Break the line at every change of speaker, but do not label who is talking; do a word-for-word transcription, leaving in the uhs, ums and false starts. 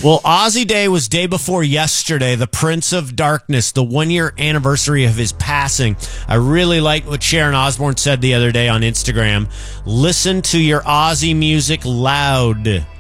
Well, Ozzy Day was day before yesterday, the Prince of Darkness, the one-year anniversary of his passing. I really liked what Sharon Osbourne said the other day on Instagram. Listen to your Ozzy music loud.